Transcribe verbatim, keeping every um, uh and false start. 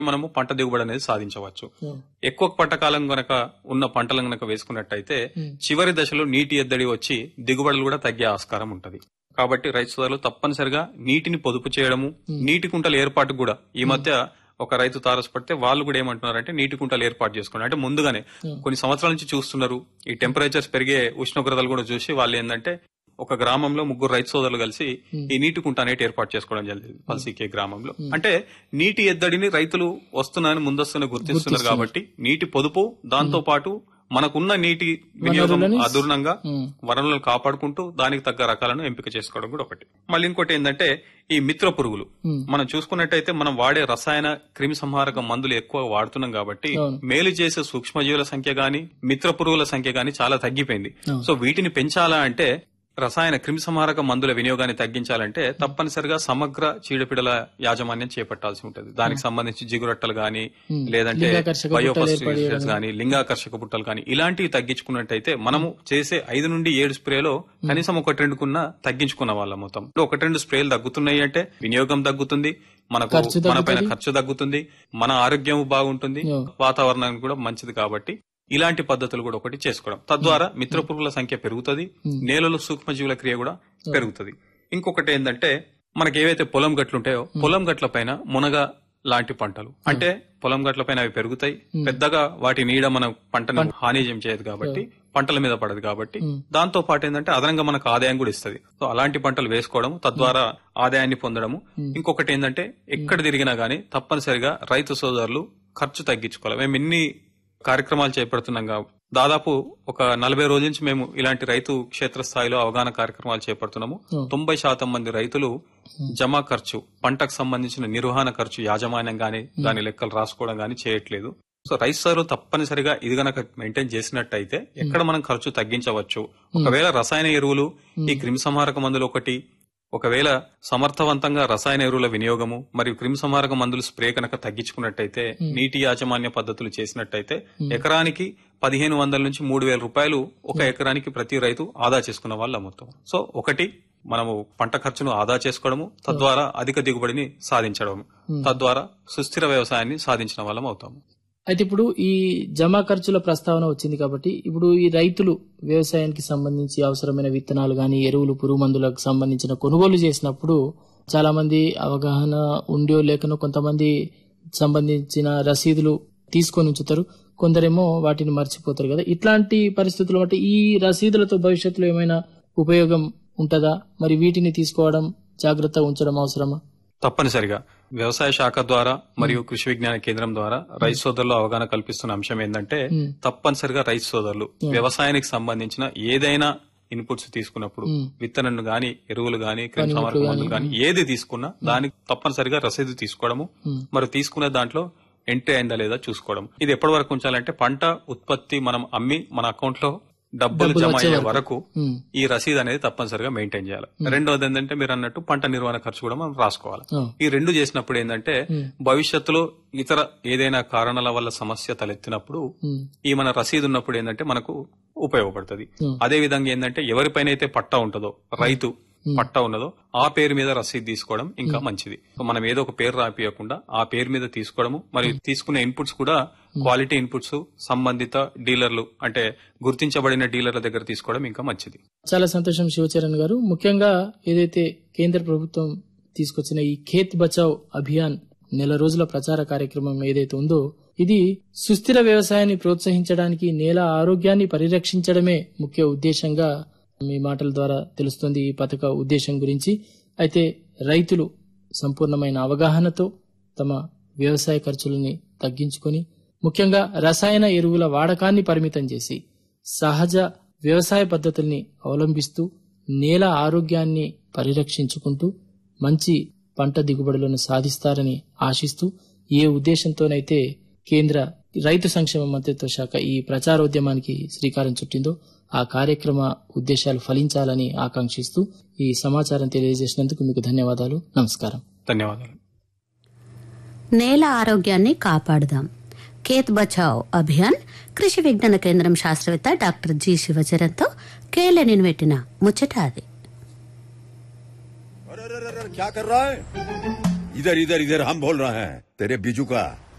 మనము పంట దిగుబడి అనేది సాధించవచ్చు. ఎక్కువ పంట కాలం గనక ఉన్న పంటలను గనక వేసుకున్నట్టయితే చివరి దశలో నీటి ఎద్దడి వచ్చి దిగుబడులు కూడా తగ్గే ఆస్కారం ఉంటది. కాబట్టి రైతు సోదరులు తప్పనిసరిగా నీటిని పొదుపు చేయడము, నీటి కుంటల ఏర్పాటు కూడా ఈ మధ్య ఒక రైతు తారసపడితే వాళ్ళు కూడా ఏమంటున్నారంటే నీటి కుంటలు ఏర్పాటు చేసుకోండి అంటే ముందుగానే కొన్ని సంవత్సరాల నుంచి చూస్తున్నారు. ఈ టెంపరేచర్స్ పెరిగే ఉష్ణోగ్రతలు కూడా చూసి వాళ్ళు ఏంటంటే ఒక గ్రామంలో ముగ్గురు రైతు సోదరులు కలిసి ఈ నీటి కుంట అనేది ఏర్పాటు చేసుకోవడం జరిగింది పల్సీకే గ్రామంలో. అంటే నీటి ఎద్దడిని రైతులు వస్తున్నారని ముందస్తునే గుర్తిస్తున్నారు. కాబట్టి నీటి పొదుపు, దాంతో పాటు మనకున్న నీటి వినియోగం అదూర్ణంగా వనరులను కాపాడుకుంటూ దానికి తగ్గ రకాలను ఎంపిక చేసుకోవడం కూడా ఒకటి. మళ్ళీ ఇంకోటి ఏంటంటే ఈ మిత్ర పురుగులు మనం చూసుకున్నట్టయితే మనం వాడే రసాయన క్రిమి సంహారక మందులు ఎక్కువ వాడుతున్నాం కాబట్టి మేలు చేసే సూక్ష్మజీవుల సంఖ్య గాని మిత్ర పురుగుల సంఖ్య గాని చాలా తగ్గిపోయింది. సో వీటిని పెంచాలా అంటే రసాయన క్రిమి సంహారక మందుల వినియోగాన్ని తగ్గించాలంటే తప్పనిసరిగా సమగ్ర చీడపీడల యాజమాన్యం చేపట్టాల్సి ఉంటుంది. దానికి సంబంధించి జిగురట్టలు గాని లేదంటే బయోఫాస్ఫేట్స్ గాని లింగాకర్షక పుట్టలు గాని ఇలాంటివి తగ్గించుకున్నట్టయితే మనము చేసే ఐదు నుండి ఏడు స్ప్రేలో కనీసం ఒకటి రెండుకున్న తగ్గించుకున్న వాళ్ళ మొత్తం ఒకటి రెండు స్ప్రేలు తగ్గుతున్నాయి అంటే వినియోగం తగ్గుతుంది, మనకు మన పైన ఖర్చు తగ్గుతుంది, మన ఆరోగ్యం బాగుంటుంది, వాతావరణం కూడా మంచిది. కాబట్టి ఇలాంటి పద్ధతులు కూడా ఒకటి చేసుకోవడం తద్వారా మిత్ర పురుగుల సంఖ్య పెరుగుతుంది, నేలలో సూక్ష్మజీవుల క్రియ కూడా పెరుగుతుంది. ఇంకొకటి ఏంటంటే మనకి ఏవైతే పొలం గట్లు ఉంటాయో పొలం గట్ల పైన మునగ లాంటి పంటలు అంటే పొలం గట్ల పైన అవి పెరుగుతాయి. పెద్దగా వాటి నీడ మన పంటను హాని చేయదు కాబట్టి పంటల మీద పడదు కాబట్టి దాంతో పాటు ఏంటంటే అదనంగా మనకు ఆదాయం కూడా ఇస్తుంది. సో అలాంటి పంటలు వేసుకోవడం తద్వారా ఆదాయాన్ని పొందడము. ఇంకొకటి ఏంటంటే ఎక్కడ తిరిగినా గానీ తప్పనిసరిగా రైతు సోదరులు ఖర్చు తగ్గించుకోవాలి. మేము ఎన్ని కార్యక్రమాలు చేపడుతున్నాం కాబట్టి దాదాపు ఒక నలభై రోజుల నుంచి మేము ఇలాంటి రైతు క్షేత్రస్థాయిలో అవగాహన కార్యక్రమాలు చేపడుతున్నాము. తొంభై శాతం మంది రైతులు జమా ఖర్చు, పంటకు సంబంధించిన నిర్వహణ ఖర్చు యాజమాన్యం గానీ దాని లెక్కలు రాసుకోవడం గానీ చేయట్లేదు. సో రైతు సోదరులు తప్పనిసరిగా ఇది గనక మెయింటైన్ చేసినట్టయితే ఎక్కడ మనం ఖర్చు తగ్గించవచ్చు. ఒకవేళ రసాయన ఎరువులు, ఈ క్రిమి సంహారక మందులు ఒకటి, ఒకవేళ సమర్థవంతంగా రసాయన ఎరువుల వినియోగము మరియు క్రిమి సంహారక మందులు స్ప్రే కనుక తగ్గించుకున్నట్టయితే నీటి యాజమాన్య పద్ధతులు చేసినట్టయితే ఎకరానికి పదిహేను వందల నుంచి మూడు వేల రూపాయలు ఒక ఎకరానికి ప్రతి రైతు ఆదా చేసుకున్న వాళ్ళ మొత్తం. సో ఒకటి మనము పంట ఖర్చును ఆదా చేసుకోవడము, తద్వారా అధిక దిగుబడిని సాధించడం, తద్వారా సుస్థిర వ్యవసాయాన్ని సాధించిన వాళ్ళం అవుతాము. అయితే ఇప్పుడు ఈ జమా ఖర్చుల ప్రస్తావన వచ్చింది కాబట్టి ఇప్పుడు ఈ రైతులు వ్యవసాయానికి సంబంధించి అవసరమైన విత్తనాలు గాని ఎరువులు, పురుగు మందులకు సంబంధించిన కొనుగోలు చేసినప్పుడు చాలా మంది అవగాహన ఉండియో లేకనో కొంతమంది సంబంధించిన రసీదులు తీసుకొని ఉంచుతారు, కొందరేమో వాటిని మర్చిపోతారు కదా. ఇట్లాంటి పరిస్థితులు బట్టి ఈ రసీదులతో భవిష్యత్తులో ఏమైనా ఉపయోగం ఉంటుందా? మరి వీటిని తీసుకోవడం, జాగ్రత్త ఉంచడం అవసరమా? తప్పనిసరిగా వ్యవసాయ శాఖ ద్వారా మరియు కృషి విజ్ఞాన కేంద్రం ద్వారా రైతు సోదరులు అవగాహన కల్పిస్తున్న అంశం ఏంటంటే తప్పనిసరిగా రైతు సోదరులు వ్యవసాయానికి సంబంధించిన ఏదైనా ఇన్పుట్స్ తీసుకున్నప్పుడు విత్తనం గాని ఎరువులు గాని క్రిమి సంహారక మందులు గాని ఏది తీసుకున్నా దానికి తప్పనిసరిగా రసీదు తీసుకోవడము, మరి తీసుకునే దాంట్లో ఎంట్రీ అయిందా లేదా చూసుకోవడం. ఇది ఎప్పటి వరకు ఉంచాలంటే పంట ఉత్పత్తి మనం అమ్మి మన అకౌంట్ లో డబ్బులు జమ అయ్యే వరకు ఈ రసీదు అనేది తప్పనిసరిగా మెయింటైన్ చేయాలి. రెండోది ఏంటంటే మీరు అన్నట్టు పంట నిర్వహణ ఖర్చు కూడా మనం రాసుకోవాలి. ఈ రెండు చేసినప్పుడు ఏంటంటే భవిష్యత్తులో ఇతర ఏదైనా కారణాల వల్ల సమస్య తలెత్తినప్పుడు ఈ మన రసీదు ఉన్నప్పుడు ఏంటంటే మనకు ఉపయోగపడుతుంది. అదే విధంగా ఏంటంటే ఎవరిపైన అయితే పట్టా ఉంటుందో, రైతు పట్టా ఉన్నదో ఆ పేరు మీద రసీదు తీసుకోవడం ఇంకా మంచిది. మనం ఏదో ఒక పేరు రాపియకుండా ఆ పేరు మీద తీసుకోవడము, మరియు తీసుకునే ఇన్పుట్స్ కూడా క్వాలిటీ ఇన్పుట్స్ సంబంధిత డీలర్లు అంటే గుర్తించబడిన డీలర్ల దగ్గర తీసుకోవడం ఇంకా మంచిది. చాలా సంతోషం శివచరణ్ గారు. ముఖ్యంగా ఏదైతే కేంద్ర ప్రభుత్వం తీసుకొచ్చిన ఈ ఖేత్ బచావ్ అభియాన్ నెల రోజుల ప్రచార కార్యక్రమం ఏదైతే ఉందో ఇది సుస్థిర వ్యవసాయాన్ని ప్రోత్సహించడానికి, నేల ఆరోగ్యాన్ని పరిరక్షించడమే ముఖ్య ఉద్దేశంగా మీ మాటల ద్వారా తెలుస్తుంది ఈ పథక ఉద్దేశం గురించి. అయితే రైతులు సంపూర్ణమైన అవగాహనతో తమ వ్యవసాయ ఖర్చులని తగ్గించుకొని ముఖ్యంగా రసాయన ఎరువుల వాడకాన్ని పరిమితం చేసి సహజ వ్యవసాయ పద్ధతుల్ని అవలంబిస్తూ నేల ఆరోగ్యాన్ని పరిరక్షించుకుంటూ మంచి పంట దిగుబడులను సాధిస్తారని ఆశిస్తూ ఏ ఉద్దేశంతోనైతే కేంద్ర రైతు సంక్షేమ మంత్రిత్వ శాఖ ఈ ప్రచారోద్యమానికి శ్రీకారం చుట్టిందో ఆ కార్యక్రమ ఉద్దేశాలు ఫలించాలని ఆకాంక్షిస్తూ ఈ సమాచారం తెలియజేసినందుకు మీకు ధన్యవాదాలు. నమస్కారం. ధన్యవాదాలు. నేల ఆరోగ్యాన్ని కాపాడుదాం, ఖేత్ బచావ్ అభియాన్ కృషి విజ్ఞాన కేంద్రం శాస్త్రవేత్త డాక్టర్ జి శివచరణ్తో కేఎల్ఎన్ పెట్టిన ముచ్చట అది. क्या कर रहा है? इधर इधर इधर हम बोल रहे हैं तेरे बीजू का